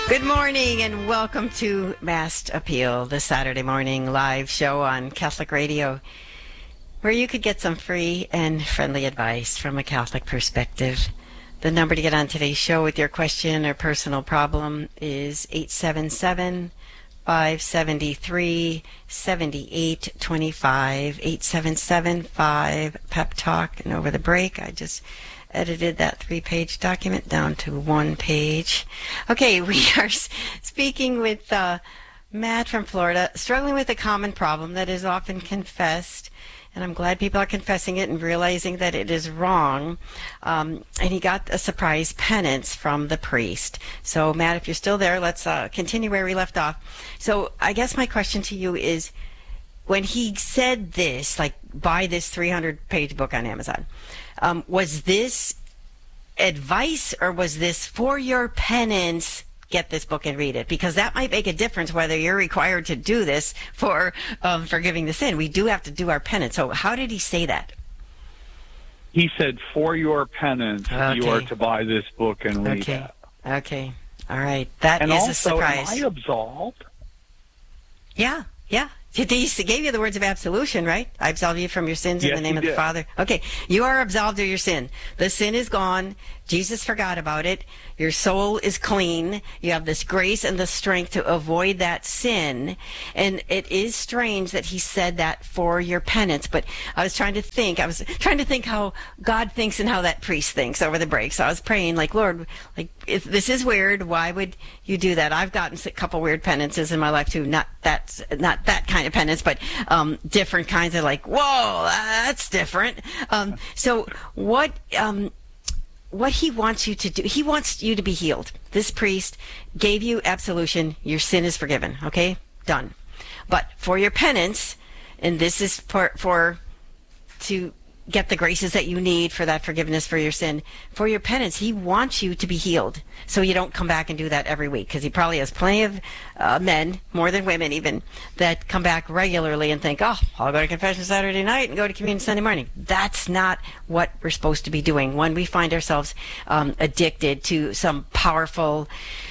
Good morning and welcome to Mast Appeal, the Saturday morning live show on Catholic Radio, where you could get some free and friendly advice from a Catholic perspective. The number to get on today's show with your question or personal problem is 877-573-7825, 877-5-PEP-TALK. And over the break, I just edited that 3-page document down to 1 page. Okay, we are speaking with Matt from Florida, struggling with a common problem that is often confessed, and I'm glad people are confessing it and realizing that it is wrong. And he got a surprise penance from the priest. So, Matt, if you're still there, let's continue where we left off. So I guess my question to you is, when he said this, like, buy this 300-page book on Amazon, was this advice or was this for your penance? Get this book and read it, because that might make a difference whether you're required to do this for forgiving the sin. We do have to do our penance. So how did he say that? He said, for your penance, you are to buy this book and read it. Okay. All right. That and is also, a surprise. am I absolved? Yeah. He gave you the words of absolution, right? I absolve you from your sins in the name of the Father. Okay, you are absolved of your sin. The sin is gone. Jesus forgot about it. Your soul is clean. You have this grace and the strength to avoid that sin. And it is strange that he said that for your penance. But I was trying to think how God thinks and how that priest thinks over the break. So I was praying, like, Lord, like, if this is weird, why would you do that? I've gotten a couple weird penances in my life too. Not that kind of penance, but different kinds of, like, whoa, that's different. So what he wants you to do, he wants you to be healed. This priest gave you absolution. Your sin is forgiven. Okay? Done. But for your penance, and this is to get the graces that you need for that forgiveness for your sin, for your penance, he wants you to be healed. So you don't come back and do that every week, because he probably has plenty of men, more than women even, that come back regularly and think, oh, I'll go to confession Saturday night and go to communion Sunday morning. That's not what we're supposed to be doing when we find ourselves addicted to some powerful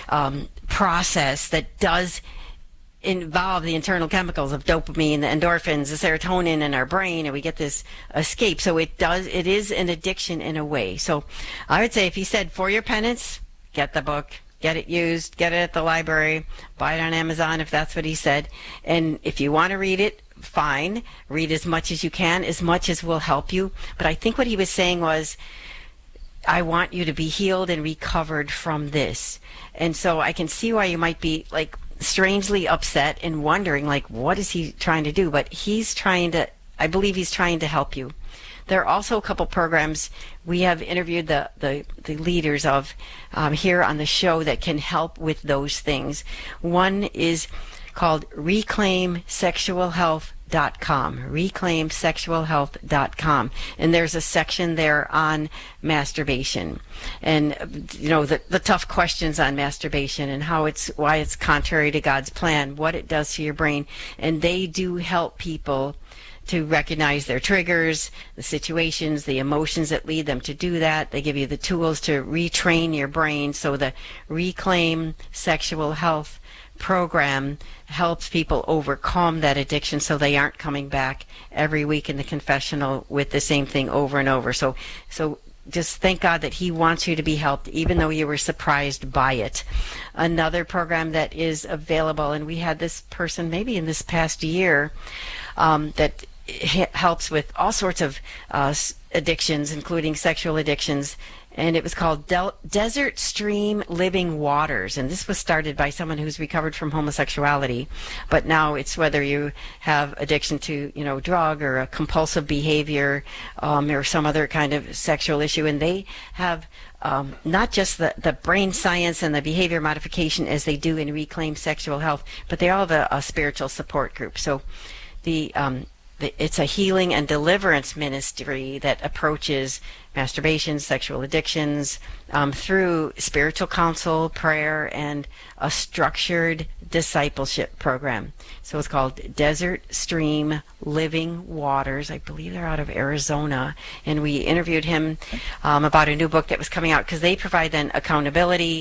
process that does involve the internal chemicals of dopamine, the endorphins, the serotonin in our brain, and we get this escape. So it is an addiction in a way. So I would say, if he said for your penance, get the book, get it used, get it at the library, buy it on Amazon if that's what he said. And if you want to read it, fine. Read as much as you can, as much as will help you. But I think what he was saying was, I want you to be healed and recovered from this. And so I can see why you might be, like, strangely upset and wondering, like, what is he trying to do? But I believe he's trying to help you. There are also a couple programs we have interviewed the leaders of here on the show that can help with those things. One is called ReclaimSexualHealth.com, ReclaimSexualHealth.com, and there's a section there on masturbation, and the tough questions on masturbation and why it's contrary to God's plan, what it does to your brain, and they do help people to recognize their triggers, the situations, the emotions that lead them to do that. They give you the tools to retrain your brain. So the Reclaim Sexual Health program helps people overcome that addiction, so they aren't coming back every week in the confessional with the same thing over and over. So just thank God that he wants you to be helped, even though you were surprised by it. Another program that is available, and we had this person maybe in this past year that helps with all sorts of addictions, including sexual addictions, and it was called Desert Stream Living Waters. And this was started by someone who's recovered from homosexuality, but now it's whether you have addiction to, drug or a compulsive behavior or some other kind of sexual issue. And they have not just the brain science and the behavior modification as they do in Reclaim Sexual Health, but they all have a spiritual support group. So it's a healing and deliverance ministry that approaches masturbation, sexual addictions, through spiritual counsel, prayer, and a structured discipleship program. So it's called Desert Stream Living Waters. I believe they're out of Arizona. And we interviewed him about a new book that was coming out, because they provide then accountability,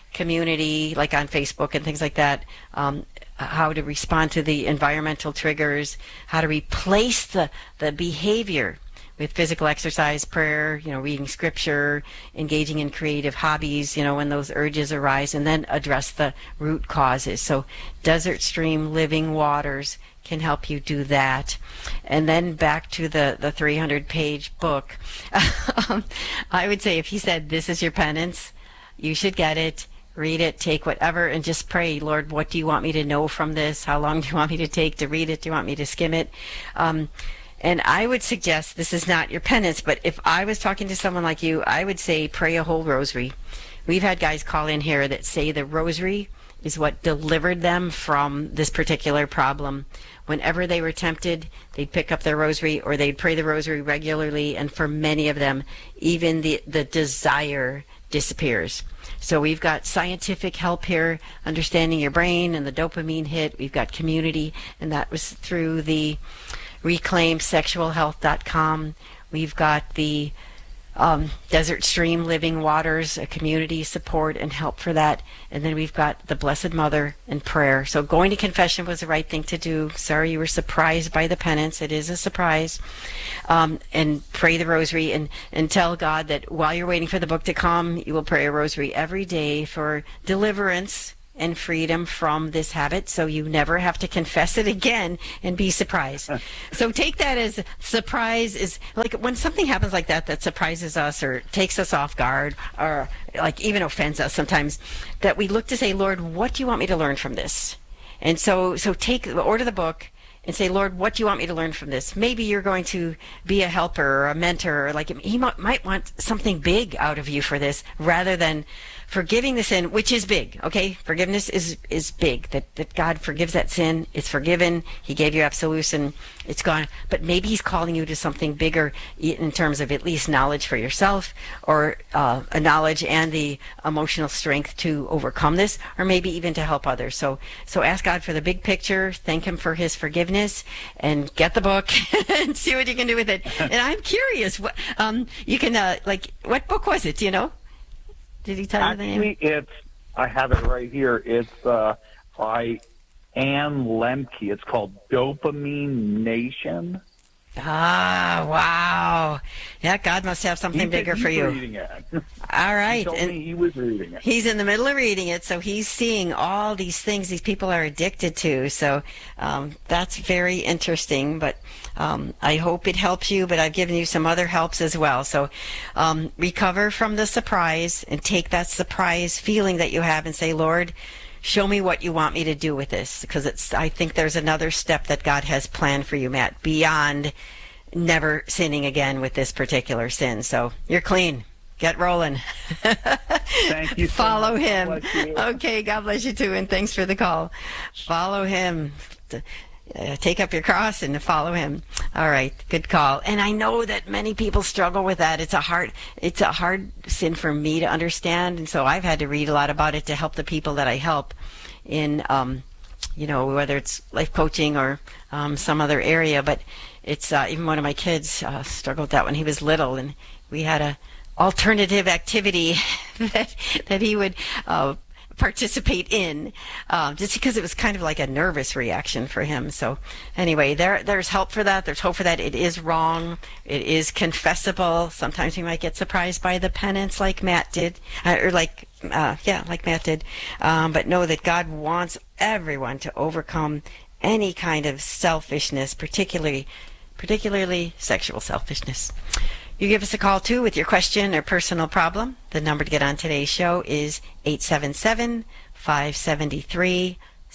community, like on Facebook and things like that, how to respond to the environmental triggers, how to replace the behavior with physical exercise, prayer, reading scripture, engaging in creative hobbies, when those urges arise, and then address the root causes. So Desert Stream Living Waters can help you do that. And then back to the 300-page book. I would say if he said, this is your penance, you should get it, read it, take whatever, and just pray, Lord, what do you want me to know from this? How long do you want me to take to read it? Do you want me to skim it? And I would suggest, this is not your penance, but if I was talking to someone like you, I would say pray a whole rosary. We've had guys call in here that say the rosary is what delivered them from this particular problem. Whenever they were tempted, they'd pick up their rosary or they'd pray the rosary regularly, and for many of them, even the desire disappears. So we've got scientific help here, understanding your brain and the dopamine hit. We've got community, and that was through the ReclaimSexualHealth.com. We've got the Desert Stream Living Waters, a community support and help for that. And then we've got the Blessed Mother and prayer. So going to confession was the right thing to do. Sorry you were surprised by the penance. It is a surprise. And pray the rosary and tell God that while you're waiting for the book to come, you will pray a rosary every day for deliverance and freedom from this habit, so you never have to confess it again and be surprised. So take that as surprise is like when something happens like that surprises us or takes us off guard or like even offends us sometimes, that we look to say, Lord, what do you want me to learn from this? And so order the book and say, Lord, what do you want me to learn from this? Maybe you're going to be a helper or a mentor, or like he might want something big out of you for this, rather than forgiving the sin, which is big, okay? Forgiveness is big, that God forgives that sin. It's forgiven. He gave you absolution. It's gone. But maybe he's calling you to something bigger in terms of at least knowledge for yourself, or a knowledge and the emotional strength to overcome this, or maybe even to help others. So ask God for the big picture, thank him for his forgiveness, and get the book and see what you can do with it. And I'm curious, what you can, what book was it, do you know? Did he tell you the name? Actually, I have it right here. It's by Anne Lemke. It's called Dopamine Nation. Ah, wow. Yeah, God must have something bigger for you. He's reading it. All right. He told me he was reading it. He's in the middle of reading it, so he's seeing all these things these people are addicted to. So that's very interesting, but I hope it helps you, but I've given you some other helps as well. So recover from the surprise and take that surprise feeling that you have and say, Lord, show me what you want me to do with this, because I think there's another step that God has planned for you, Matt, beyond never sinning again with this particular sin. So you're clean. Get rolling. Thank you. Follow him. God bless you. Okay, God bless you too, and thanks for the call. Follow him. Take up your cross and follow him. All right, good call. And I know that many people struggle with that. It's a hard sin for me to understand, and so I've had to read a lot about it to help the people that I help in, whether it's life coaching or some other area. But it's even one of my kids struggled with that when he was little, and we had a alternative activity that he would participate in, just because it was kind of like a nervous reaction for him. So anyway, there's help for that. There's hope for that. It is wrong. It is confessable. Sometimes you might get surprised by the penance like Matt did, like Matt did. But know that God wants everyone to overcome any kind of selfishness, particularly sexual selfishness. You give us a call, too, with your question or personal problem. The number to get on today's show is 877-573-7825,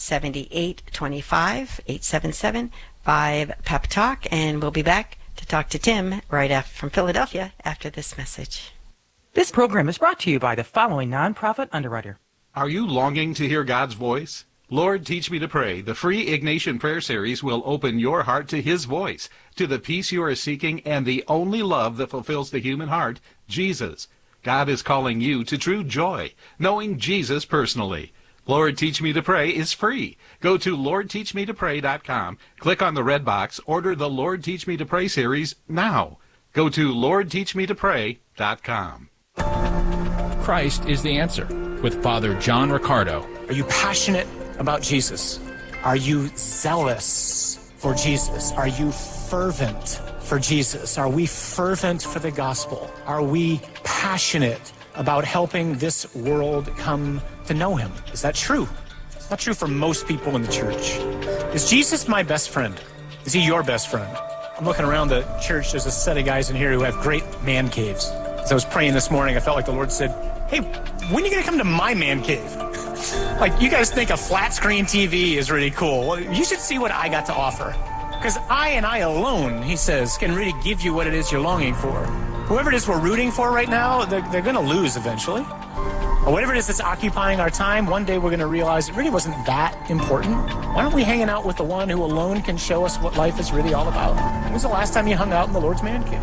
877-5-PEP-TALK, and we'll be back to talk to Tim from Philadelphia after this message. This program is brought to you by the following nonprofit underwriter. Are you longing to hear God's voice? Lord, Teach Me to Pray, the free Ignatian Prayer Series, will open your heart to His voice, to the peace you are seeking, and the only love that fulfills the human heart, Jesus. God is calling you to true joy, knowing Jesus personally. Lord, Teach Me to Pray is free. Go to LordTeachMeToPray.com, click on the red box, order the Lord, Teach Me to Pray series now. Go to LordTeachMeToPray.com. Christ is the answer. with Father John Riccardo. Are you passionate about Jesus? Are you zealous for Jesus? Are you fervent for Jesus? Are we fervent for the gospel? Are we passionate about helping this world come to know him? Is that true? It's not true for most people in the church. Is Jesus my best friend? Is he your best friend? I'm looking around the church. There's a set of guys in here who have great man caves. As I was praying this morning, I felt like the Lord said, hey, when are you going to come to my man cave? Like, you guys think a flat screen TV is really cool. Well, you should see what I got to offer. Because I and I alone, he says, can really give you what it is you're longing for. Whoever it is we're rooting for right now, they're going to lose eventually. Or whatever it is that's occupying our time, one day we're going to realize it really wasn't that important. Why aren't we hanging out with the one who alone can show us what life is really all about? When was the last time you hung out in the Lord's man cave?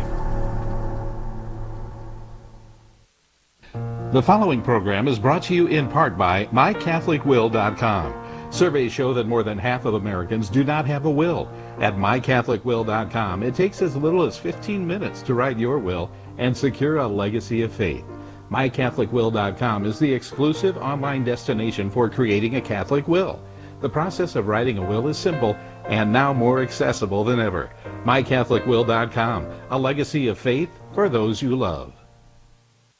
The following program is brought to you in part by MyCatholicWill.com. Surveys show that more than half of Americans do not have a will. At MyCatholicWill.com, it takes as little as 15 minutes to write your will and secure a legacy of faith. MyCatholicWill.com is the exclusive online destination for creating a Catholic will. The process of writing a will is simple and now more accessible than ever. MyCatholicWill.com, a legacy of faith for those you love.